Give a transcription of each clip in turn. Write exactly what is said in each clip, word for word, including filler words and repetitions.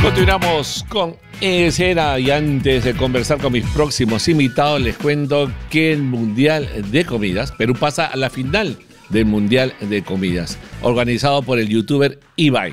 Continuamos con Escena y antes de conversar con mis próximos invitados les cuento que el Mundial de Comidas, Perú pasa a la final del Mundial de Comidas, organizado por el youtuber Ibai,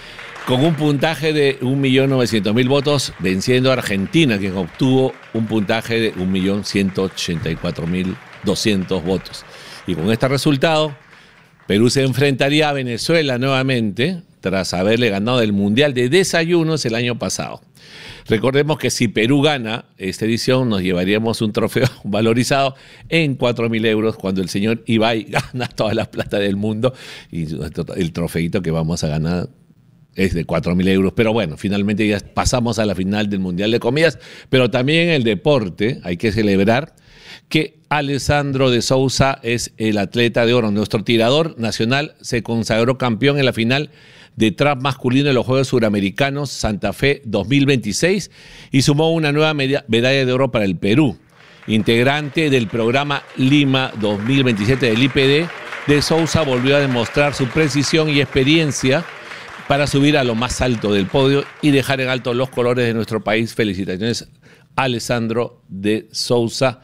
con un puntaje de un millón novecientos mil votos, venciendo a Argentina, quien obtuvo un puntaje de un millón ciento ochenta y cuatro mil doscientos votos. Y con este resultado, Perú se enfrentaría a Venezuela nuevamente, tras haberle ganado el Mundial de Desayunos el año pasado. Recordemos que si Perú gana esta edición, nos llevaríamos un trofeo valorizado en cuatro mil euros, cuando el señor Ibai gana toda la plata del mundo, y el trofeito que vamos a ganar es de cuatro mil euros. Pero bueno, finalmente ya pasamos a la final del Mundial de Comidas, pero también en el deporte hay que celebrar que Alessandro de Sousa es el atleta de oro. Nuestro tirador nacional se consagró campeón en la final de trap masculino en los Juegos Suramericanos Santa Fe dos mil veintiséis y sumó una nueva medalla de oro para el Perú. Integrante del programa Lima dos mil veintisiete del I P D, de Sousa volvió a demostrar su precisión y experiencia para subir a lo más alto del podio y dejar en alto los colores de nuestro país. Felicitaciones, Alessandro de Sousa.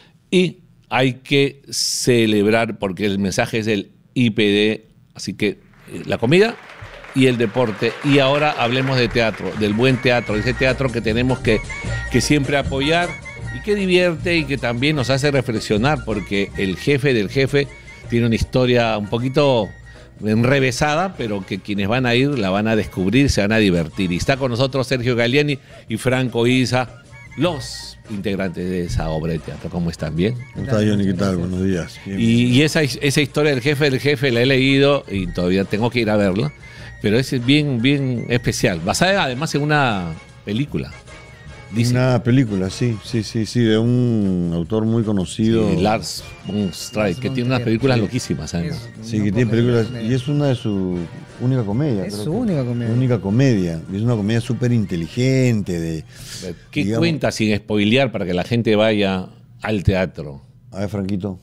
Y hay que celebrar porque el mensaje es del I P D, así que la comida y el deporte. Y ahora hablemos de teatro, del buen teatro, ese teatro que tenemos que, que siempre apoyar y que divierte y que también nos hace reflexionar, porque el jefe del jefe tiene una historia un poquito enrevesada, pero que quienes van a ir la van a descubrir, se van a divertir. Y está con nosotros Sergio Galliani y Franco Isa, los integrantes de esa obra de teatro. ¿Cómo están? ¿Bien? ¿Cómo está, Johnny? ¿Qué tal? Buenos días. Bien, y bien. y esa, esa historia del jefe del jefe la he leído y todavía tengo que ir a verla, pero es bien, bien especial. Basada además en una película. Dice. Una película, sí, sí, sí, sí, de un autor muy conocido. Sí, Lars von Trier, que tiene unas películas sí. loquísimas. Además. Sí, que tiene películas, y es una de su única comedia. Es creo su que, única comedia. Única comedia. Es una comedia súper inteligente. De, ¿Qué digamos, cuenta sin spoilear para que la gente vaya al teatro? A ver, Franquito.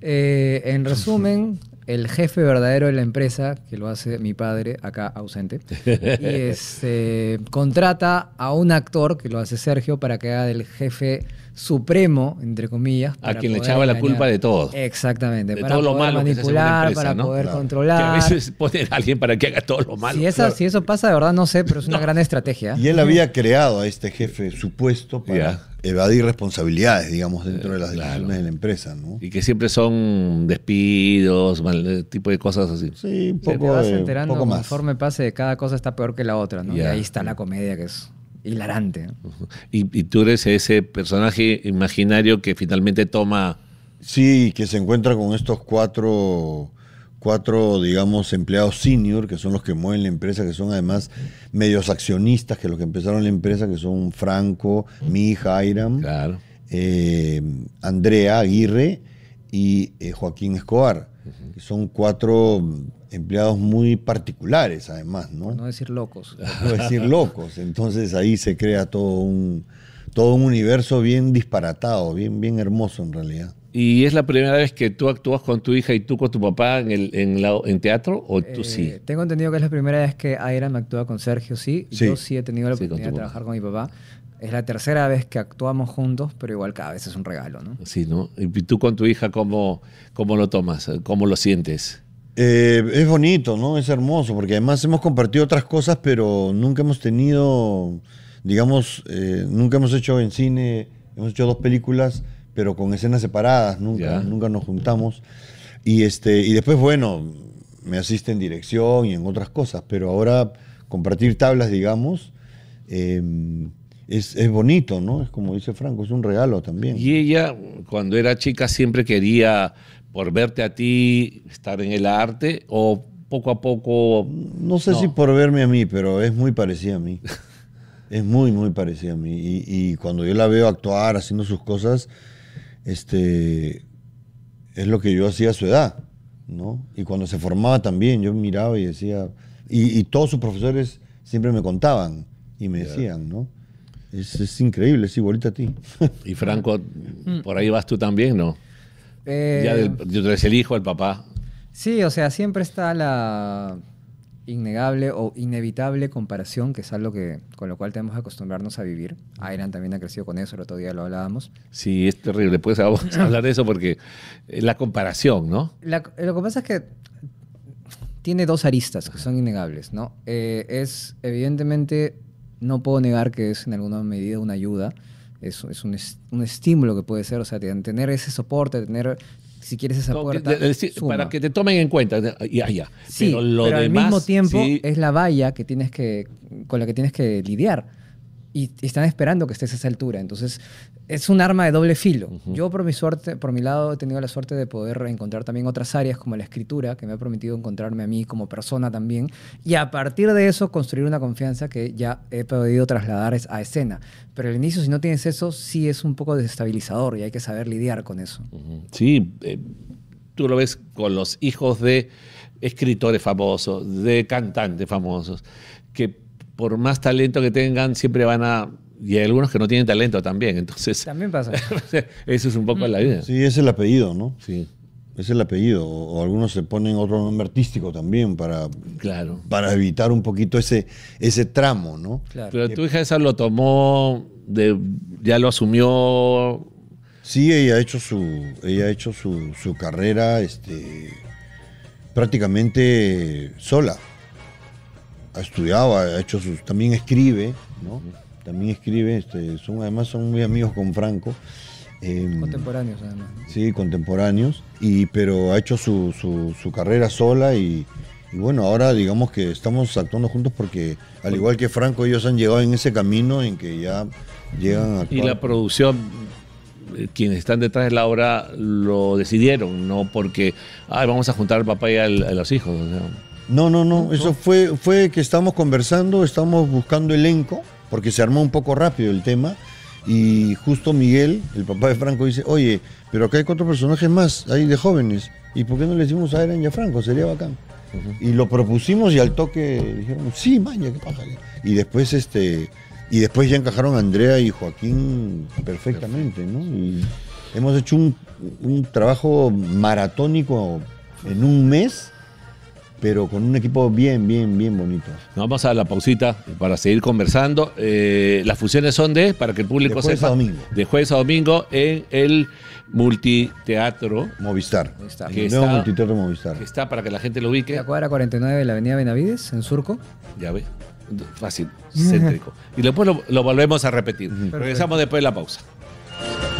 Eh, en resumen, el jefe verdadero de la empresa, que lo hace mi padre, acá ausente, y este, contrata a un actor, que lo hace Sergio, para que haga del jefe supremo, entre comillas. A quien le echaba engañar. La culpa de todo. Exactamente. De para todo lo poder malo manipular, empresa, para ¿no? poder claro. controlar. Que a veces poner a alguien para que haga todo lo malo. Si, esa, claro. si eso pasa, de verdad no sé, pero es una no. gran estrategia. Y él había creado a este jefe supuesto para yeah. evadir responsabilidades, digamos, dentro de las decisiones claro. de la empresa, ¿no? Y que siempre son despidos, mal, tipo de cosas así. Sí, un poco, te vas eh, enterando poco más. Conforme pase de cada cosa está peor que la otra, ¿no? Yeah. Y ahí está la comedia, que es hilarante. Uh-huh. y, y tú eres ese personaje imaginario que finalmente toma... Sí, que se encuentra con estos cuatro, cuatro, digamos, empleados senior, que son los que mueven la empresa, que son además medios accionistas, que los que empezaron la empresa, que son Franco, mi hija Airam, claro. eh, Andrea Aguirre y eh, Joaquín Escobar, uh-huh. que son cuatro empleados muy particulares, además, ¿no? Por no decir locos. No decir locos. Entonces ahí se crea todo un, todo un universo bien disparatado, bien, bien hermoso en realidad. ¿Y es la primera vez que tú actúas con tu hija y tú con tu papá en, el, en, la, en teatro o tú eh, sí? Tengo entendido que es la primera vez que Airam actúa con Sergio, sí. sí. Yo sí he tenido la sí, oportunidad de trabajar con mi papá. Es la tercera vez que actuamos juntos, pero igual cada vez es un regalo, ¿no? Sí, ¿no? ¿Y tú con tu hija cómo, cómo lo tomas? ¿Cómo lo sientes? Eh, es bonito, ¿no? Es hermoso, porque además hemos compartido otras cosas, pero nunca hemos tenido, digamos, eh, nunca hemos hecho en cine, hemos hecho dos películas, pero con escenas separadas, nunca, nunca nos juntamos. Y, este, y después, bueno, me asiste en dirección y en otras cosas, pero ahora compartir tablas, digamos, eh, es, es bonito, ¿no? Es como dice Franco, es un regalo también. Y ella, cuando era chica, siempre quería, por verte a ti, estar en el arte, o poco a poco... No sé no. si por verme a mí, pero es muy parecida a mí. Es muy, muy parecida a mí. Y, y cuando yo la veo actuar, haciendo sus cosas, este, es lo que yo hacía a su edad, ¿no? Y cuando se formaba también, yo miraba y decía... Y, y todos sus profesores siempre me contaban y me decían, ¿no? Es, es increíble, es igualita a ti. Y Franco, por ahí vas tú también, ¿no? Eh, ya del, tú eres el hijo, el papá. Sí, o sea, siempre está la, innegable o inevitable comparación, que es algo que, con lo cual tenemos que acostumbrarnos a vivir. Iron también ha crecido con eso, el otro día lo hablábamos. Sí, es terrible. Pues vamos a hablar de eso porque eh, la comparación, ¿no? La- lo que pasa es que tiene dos aristas que son innegables, ¿no? Eh, es, evidentemente, no puedo negar que es en alguna medida una ayuda, es, es un, es- un estímulo que puede ser, o sea, ten- tener ese soporte, tener, si quieres, esa No, puerta, que- decir, suma. para que te tomen en cuenta. Ya, ya. Sí, pero lo pero al demás, mismo tiempo sí, es la valla que tienes que, con la que tienes que lidiar. Y y están esperando que estés a esa altura. Entonces, es un arma de doble filo. Ujú. Yo, por mi suerte, por mi lado, he tenido la suerte de poder encontrar también otras áreas como la escritura, que me ha permitido encontrarme a mí como persona también. Y a partir de eso, construir una confianza que ya he podido trasladar es- a escena. Pero al inicio, si no tienes eso, sí es un poco desestabilizador y hay que saber lidiar con eso. Ujú. Sí, eh, tú lo ves con los hijos de escritores famosos, de cantantes famosos, que por más talento que tengan, siempre van a... Y hay algunos que no tienen talento también, entonces... También pasa. Eso es un poco la vida. Sí, es el apellido, ¿no? Sí, Es el apellido. O, o algunos se ponen otro nombre artístico también para, claro. para evitar un poquito ese, ese tramo, ¿no? Claro. Pero tu hija esa lo tomó, de, ya lo asumió... Sí, ella ha hecho su, ella ha hecho su, su carrera este, prácticamente sola. Ha estudiado, ha hecho sus, también escribe, ¿no? También escribe, este, son, además son muy amigos con Franco. Eh, Contemporáneos, además. Sí, contemporáneos, y, pero ha hecho su, su, su carrera sola y, y bueno, ahora digamos que estamos actuando juntos porque al igual que Franco, ellos han llegado en ese camino en que ya llegan a Y actuar. la producción, eh, quienes están detrás de la obra lo decidieron, no porque ay, vamos a juntar al papá y al- a los hijos. O sea, No, no, no, eso fue, fue que estábamos conversando, estábamos buscando elenco, porque se armó un poco rápido el tema, y justo Miguel, el papá de Franco, dice, oye, pero acá hay cuatro personajes más, ahí de jóvenes, ¿y por qué no le decimos a Eren y a Franco? Sería bacán. Y lo propusimos y al toque dijeron, sí, maña, qué paja. Y después, este, y después ya encajaron a Andrea y Joaquín perfectamente, ¿no? Y hemos hecho un, un trabajo maratónico en un mes, pero con un equipo bien, bien, bien bonito. nos vamos a la pausita para seguir conversando. Eh, las funciones son de, para que el público De jueves sepa, a domingo. de jueves a domingo en el Multiteatro, Movistar. Ahí está. En Que el nuevo está- multiteatro Movistar. que está para que la gente lo ubique. La cuadra cuarenta y nueve de la avenida Benavides, en Surco. Ya ve, fácil, céntrico. Y después lo, lo volvemos a repetir. Ujú. Regresamos después de la pausa.